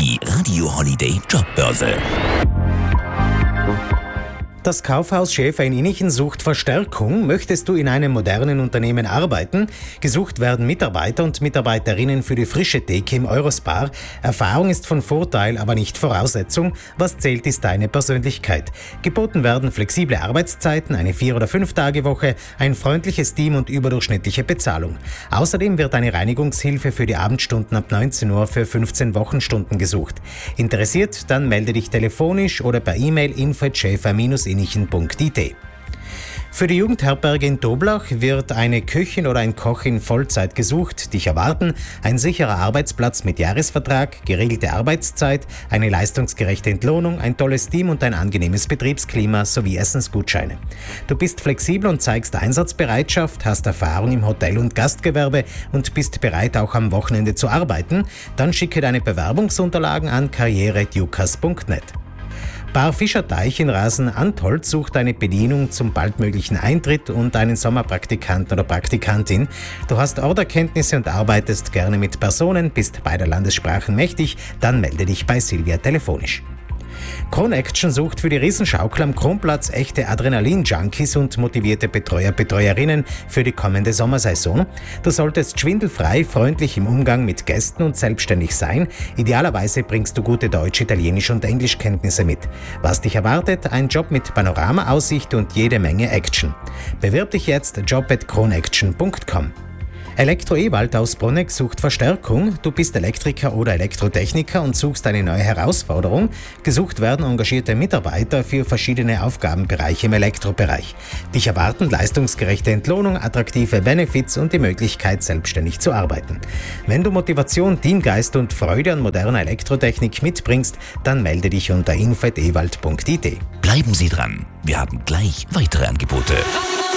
Die Radio Holiday Jobbörse. Das Kaufhaus Schäfer in Innichen sucht Verstärkung. Möchtest du in einem modernen Unternehmen arbeiten? Gesucht werden Mitarbeiter und Mitarbeiterinnen für die frische Theke im Eurospar. Erfahrung ist von Vorteil, aber nicht Voraussetzung. Was zählt, ist deine Persönlichkeit. Geboten werden flexible Arbeitszeiten, eine 4- oder 5-Tage-Woche, ein freundliches Team und überdurchschnittliche Bezahlung. Außerdem wird eine Reinigungshilfe für die Abendstunden ab 19 Uhr für 15 Wochenstunden gesucht. Interessiert? Dann melde dich telefonisch oder per E-Mail info@schäfer-innichen.it. Für die Jugendherberge in Toblach wird eine Köchin oder ein Koch in Vollzeit gesucht. Dich erwarten ein sicherer Arbeitsplatz mit Jahresvertrag, geregelte Arbeitszeit, eine leistungsgerechte Entlohnung, ein tolles Team und ein angenehmes Betriebsklima sowie Essensgutscheine. Du bist flexibel und zeigst Einsatzbereitschaft, hast Erfahrung im Hotel- und Gastgewerbe und bist bereit, auch am Wochenende zu arbeiten. Dann schicke deine Bewerbungsunterlagen an karriere@jukas.net. Bar Fischerteich in Rasen-Antholt sucht eine Bedienung zum baldmöglichen Eintritt und einen Sommerpraktikanten oder Praktikantin. Du hast Orderkenntnisse und arbeitest gerne mit Personen, bist beider Landessprachen mächtig, dann melde dich bei Silvia telefonisch. Kronaction sucht für die Riesenschaukel am Kronplatz echte Adrenalin-Junkies und motivierte Betreuer, Betreuerinnen für die kommende Sommersaison. Du solltest schwindelfrei, freundlich im Umgang mit Gästen und selbstständig sein. Idealerweise bringst du gute Deutsch-, Italienisch- und Englischkenntnisse mit. Was dich erwartet? Ein Job mit Panorama-Aussicht und jede Menge Action. Bewirb dich jetzt job@kronaction.com. Elektro Ewald aus Bruneck sucht Verstärkung. Du bist Elektriker oder Elektrotechniker und suchst eine neue Herausforderung. Gesucht werden engagierte Mitarbeiter für verschiedene Aufgabenbereiche im Elektrobereich. Dich erwarten leistungsgerechte Entlohnung, attraktive Benefits und die Möglichkeit, selbstständig zu arbeiten. Wenn du Motivation, Teamgeist und Freude an moderner Elektrotechnik mitbringst, dann melde dich unter info@ewald.it. Bleiben Sie dran. Wir haben gleich weitere Angebote.